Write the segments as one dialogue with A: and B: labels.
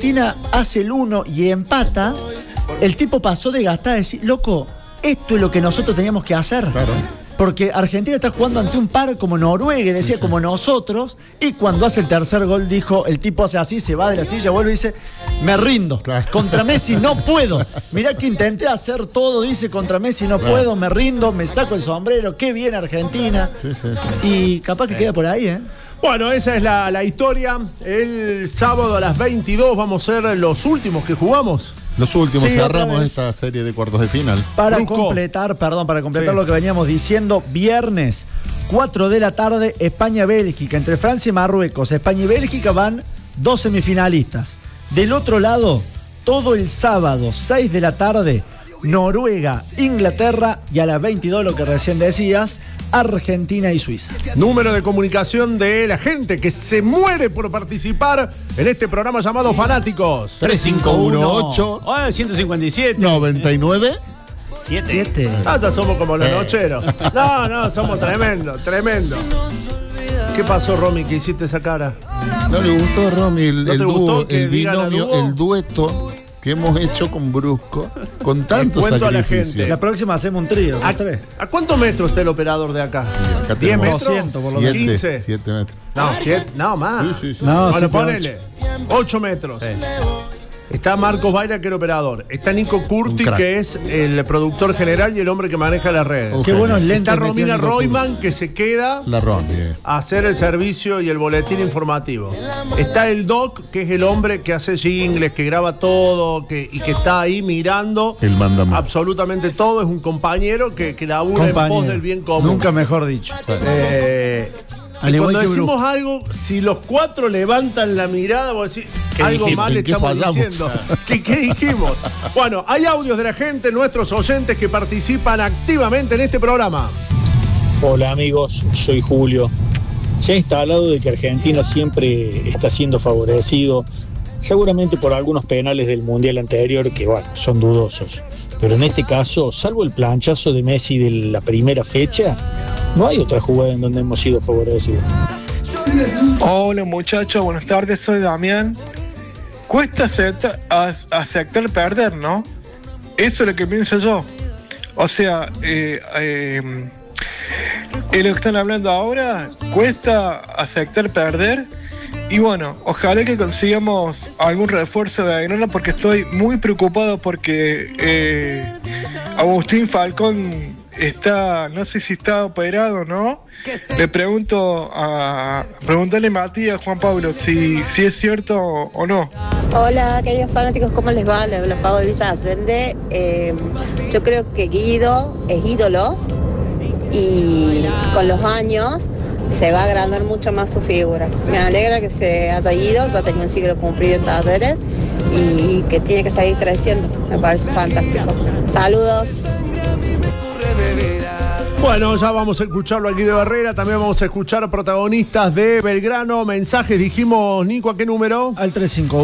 A: Argentina hace el 1 y empata, el tipo pasó de gastar a decir, loco, esto es lo que nosotros teníamos que hacer.
B: Claro.
A: Porque Argentina está jugando ante un par como Noruega, decía, como nosotros, y cuando hace el tercer gol dijo, el tipo hace así, se va de la silla, vuelve y dice, me rindo,
B: claro.
A: Contra Messi no puedo. Mirá que intenté hacer todo, dice, contra Messi no puedo, me rindo, me saco el sombrero, qué bien Argentina.
B: Sí.
A: Y capaz que queda por ahí, ¿eh?
C: Bueno, esa es la historia. El sábado a las 22 vamos a ser los últimos que jugamos.
B: Los últimos,
A: Sí,
B: cerramos esta serie de cuartos de final.
A: Para
C: Brusco.
A: completar
C: Sí.
A: lo que veníamos diciendo, viernes, 4 de la tarde, España-Bélgica. Entre Francia y Marruecos, España y Bélgica van 2 semifinalistas. Del otro lado, todo el sábado, 6 de la tarde, Noruega, Inglaterra, y a las 22, lo que recién decías, Argentina y Suiza.
C: Número de comunicación de la gente que se muere por participar en este programa llamado Fanáticos.
B: 3518
D: 157.
B: 99.
A: 7.
C: Ya somos como los nocheros. No, somos tremendo. ¿Qué pasó, Romy, que hiciste esa cara?
B: ¿No le gustó, Romy,
C: ¿No te gustó que
B: el
C: digan a
B: binomio,
C: dúo?
B: el dueto que hemos hecho con Brusco, con tanto
C: cuento a la
B: sacrificio?
C: gente.
A: La próxima hacemos un trío,
C: ¿A,
A: los 3.
C: ¿A cuántos metros está el operador de acá?
B: Acá
C: 10
B: tenemos
C: metros.
A: 200 por lo menos.
C: 15.
B: 7 metros.
C: No, 7. No, más.
B: Sí.
A: No,
C: Bueno,
A: 7,
C: ponele. 8 metros. Está Marcos Baira, que es el operador. Está Nico Curti,
B: Un crack.
C: que es el productor general y el hombre que maneja las redes.
B: Ok.
A: Qué buenos lentes.
C: Está
A: metió
C: Romina
A: Nico
C: Royman, que se queda
B: La Romy.
C: a hacer el servicio y el boletín informativo. Está el Doc, que es el hombre que hace jingles, que graba todo, y que está ahí mirando
B: El mandamás.
C: absolutamente todo. Es un compañero que labura en pos del bien común.
A: Nunca mejor dicho.
C: Y
A: Al igual
C: cuando
A: que
C: decimos algo, si los 4 levantan la mirada, vos decís,
B: ¿Qué
C: algo
B: dijimos?
C: mal
B: ¿En qué
C: estamos
B: fallamos?
C: diciendo. ¿Qué dijimos? Bueno, hay audios de la gente, nuestros oyentes que participan activamente en este programa.
E: Hola amigos, soy Julio. Se ha instalado de que Argentina siempre está siendo favorecido, seguramente por algunos penales del Mundial anterior que, bueno, son dudosos. Pero en este caso, salvo el planchazo de Messi de la primera fecha, no hay otra jugada en donde hemos sido favorecidos.
F: Hola muchachos, buenas tardes, soy Damián. Cuesta aceptar perder, ¿no? Eso es lo que pienso yo. O sea, es lo que están hablando ahora, cuesta aceptar perder. Y bueno, ojalá que consigamos algún refuerzo de Belgrano, porque estoy muy preocupado porque Agustín Falcón está, no sé si está operado o no. Le preguntarle a Matías, Juan Pablo, si es cierto o no.
G: Hola, queridos fanáticos, ¿cómo les va? Les habla Pau de Villa Ascende. Yo creo que Guido es ídolo y con los años se va a agrandar mucho más su figura. Me alegra que se haya ido, ya tenía un siglo cumplido en Talleres y que tiene que seguir creciendo. Me parece fantástico. Saludos.
C: Bueno, ya vamos a escucharlo aquí de Herrera, también vamos a escuchar protagonistas de Belgrano. Mensajes, dijimos, Nico, ¿a qué número?
A: Al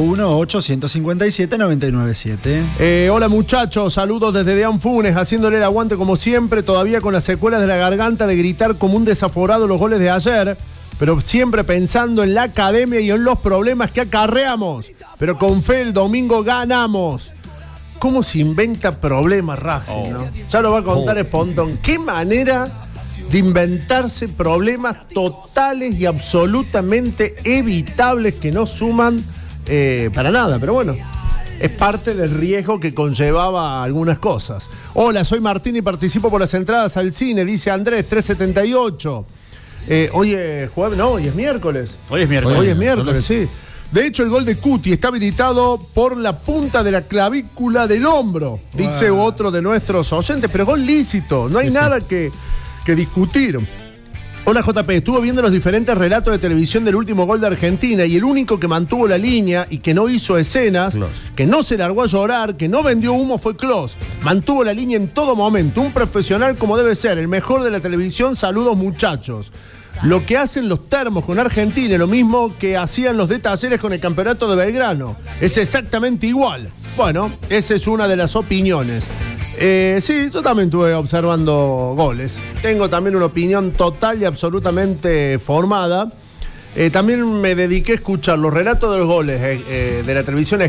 A: 351-857-997.
C: Hola muchachos, saludos desde Deán Funes, haciéndole el aguante como siempre, todavía con las secuelas de la garganta de gritar como un desaforado los goles de ayer, pero siempre pensando en la academia y en los problemas que acarreamos. Pero con fe el domingo ganamos. ¿Cómo se inventa problemas, Racing, no? Ya lo va a contar Espontón. ¿Qué manera de inventarse problemas totales y absolutamente evitables que no suman para nada? Pero bueno, es parte del riesgo que conllevaba algunas cosas. Hola, soy Martín y participo por las entradas al cine, dice Andrés, 378. Hoy es jueves, no, hoy es miércoles.
D: Hoy es miércoles.
C: Hoy es miércoles, sí. De hecho, el gol de Cuti está habilitado por la punta de la clavícula del hombro, dice otro de nuestros oyentes, pero gol lícito, no hay nada que discutir. Hola JP, estuve viendo los diferentes relatos de televisión del último gol de Argentina y el único que mantuvo la línea y que no hizo escenas, que no se largó a llorar, que no vendió humo fue Klose. Mantuvo la línea en todo momento, un profesional como debe ser, el mejor de la televisión. Saludos muchachos. Lo que hacen los termos con Argentina es lo mismo que hacían los de Talleres con el campeonato de Belgrano. Es exactamente igual. Bueno, esa es una de las opiniones. Sí, yo también estuve observando goles. Tengo también una opinión total y absolutamente formada. También me dediqué a escuchar los relatos de los goles de la televisión